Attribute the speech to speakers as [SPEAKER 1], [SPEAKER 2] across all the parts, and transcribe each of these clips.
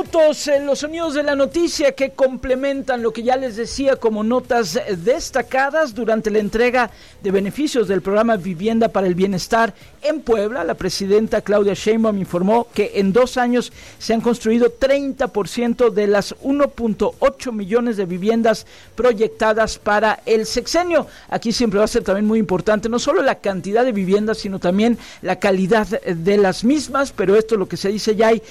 [SPEAKER 1] minutos, los sonidos de la noticia que complementan lo que ya les decía como notas destacadas durante la entrega de beneficios del programa Vivienda para el Bienestar en Puebla. La presidenta Claudia Sheinbaum informó que en 2 años se han construido 30% de las 1.8 millones de viviendas proyectadas para el sexenio. Aquí siempre va a ser también muy importante, no solo la cantidad de viviendas, sino también la calidad de las mismas, pero esto es lo que se dice, ya hay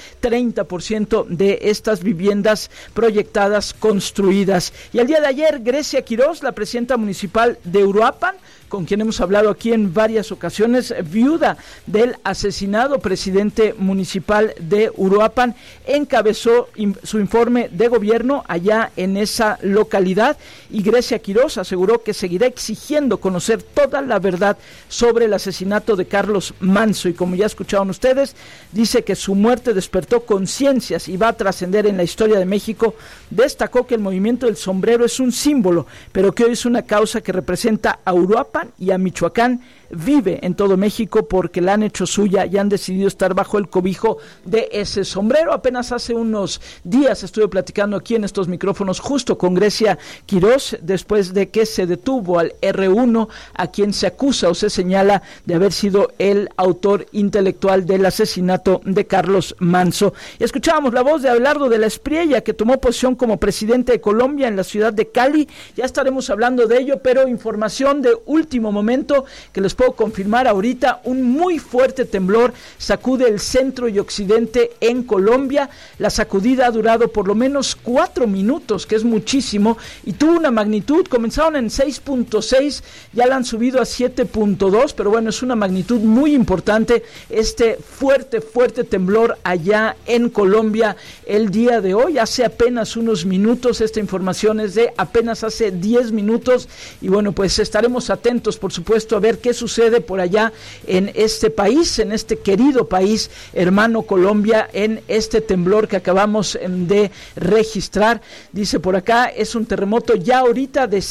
[SPEAKER 1] 30% de estas viviendas proyectadas construidas. Y el día de ayer, Grecia Quirós, la presidenta municipal de Uruapan, con quien hemos hablado aquí en varias ocasiones, viuda del asesinado presidente municipal de Uruapan, encabezó su informe de gobierno allá en esa localidad, y Grecia Quirós aseguró que seguirá exigiendo conocer toda la verdad sobre el asesinato de Carlos Manso, y como ya escucharon ustedes, dice que su muerte despertó conciencias y va a trascender en la historia de México. Destacó que el movimiento del sombrero es un símbolo, pero que hoy es una causa que representa a Uruapan y a Michoacán, vive en todo México porque la han hecho suya y han decidido estar bajo el cobijo de ese sombrero. Apenas hace unos días estuve platicando aquí en estos micrófonos justo con Grecia Quirós, después de que se detuvo al R1, a quien se acusa o se señala de haber sido el autor intelectual del asesinato de Carlos Manso. Y escuchábamos la voz de Abelardo de la Espriella, que tomó posición como presidente de Colombia en la ciudad de Cali. Ya estaremos hablando de ello, pero información de último momento que les puedo confirmar ahorita: un muy fuerte temblor sacude el centro y occidente en Colombia. La sacudida ha durado por lo menos 4 minutos, que es muchísimo, y tuvo una magnitud, comenzaron en 6.6, ya la han subido a 7.2, pero bueno, es una magnitud muy importante este fuerte temblor allá en Colombia el día de hoy, hace apenas unos minutos. Esta información es de apenas hace 10 minutos, y bueno, pues estaremos atentos, por supuesto, a ver qué sucede por allá en este país, en este querido país hermano Colombia, en este temblor que acabamos de registrar. Dice por acá, es un terremoto ya ahorita de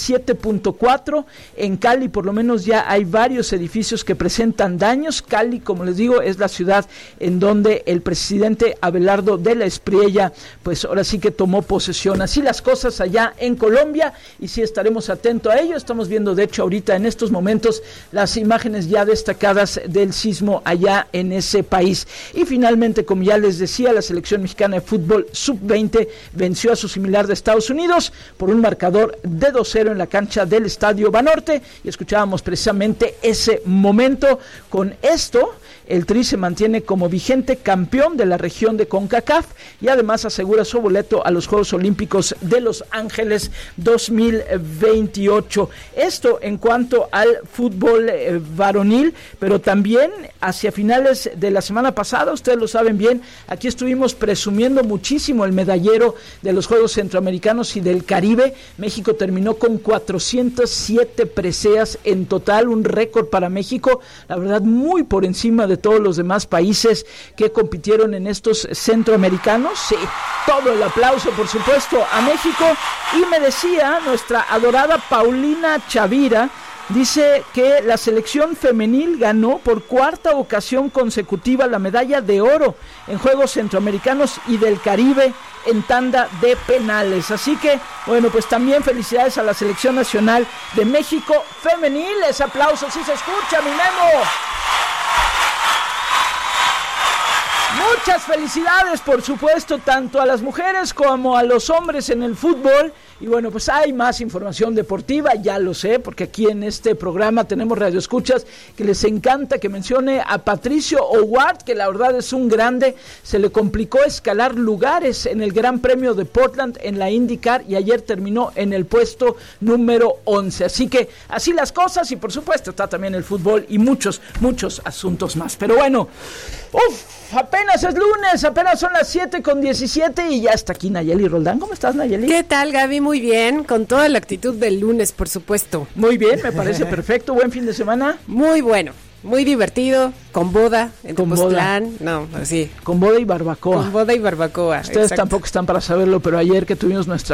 [SPEAKER 1] 7.4, en Cali por lo menos ya hay varios edificios que presentan daños. Cali, como les digo, es la ciudad en donde el presidente Abelardo de la Espriella, pues ahora sí que tomó posesión. Así las cosas allá en Colombia, y sí estaremos atentos a ello. Estamos viendo de hecho ahorita en estos momentos las imágenes ya destacadas del sismo allá en ese país. Y finalmente, como ya les decía, la selección mexicana de fútbol sub-20 venció a su similar de Estados Unidos por un marcador de 2-0 en la cancha del Estadio Banorte, y escuchábamos precisamente ese momento. Con esto, el Tri se mantiene como vigente campeón de la región de CONCACAF y además asegura su boleto a los Juegos Olímpicos de Los Ángeles 2028. Esto en cuanto al fútbol varonil, pero también hacia finales de la semana pasada, ustedes lo saben bien, aquí estuvimos presumiendo muchísimo el medallero de los Juegos Centroamericanos y del Caribe. México terminó con 407 preseas en total, un récord para México, la verdad muy por encima de todos los demás países que compitieron en estos centroamericanos. Sí, todo el aplauso, por supuesto, a México. Y me decía nuestra adorada Paulina Chavira, dice que la selección femenil ganó por 4ª ocasión consecutiva la medalla de oro en Juegos Centroamericanos y del Caribe en tanda de penales. Así que, bueno, pues también felicidades a la selección nacional de México femenil. Ese aplauso sí se escucha, mi Memo. Muchas felicidades, por supuesto, tanto a las mujeres como a los hombres en el fútbol. Y bueno, pues hay más información deportiva, ya lo sé, porque aquí en este programa tenemos radioescuchas que les encanta que mencione a Patricio O'Ward, que la verdad es un grande. Se le complicó escalar lugares en el Gran Premio de Portland en la IndyCar, y ayer terminó en el puesto número 11. Así que así las cosas, y por supuesto está también el fútbol y muchos asuntos más. Pero bueno, apenas es lunes, apenas son las 7:17 y ya está aquí Nayeli Roldán. ¿Cómo estás, Nayeli?
[SPEAKER 2] ¿Qué tal, Gaby? Muy bien, con toda la actitud del lunes, por supuesto.
[SPEAKER 1] Muy bien, me parece perfecto. ¿Buen fin de semana?
[SPEAKER 2] Muy bueno, muy divertido, con boda en Tepoztlán. No, así.
[SPEAKER 1] Con boda y barbacoa.
[SPEAKER 2] Con boda y barbacoa.
[SPEAKER 1] Ustedes exacto. Tampoco están para saberlo, pero ayer que tuvimos nuestra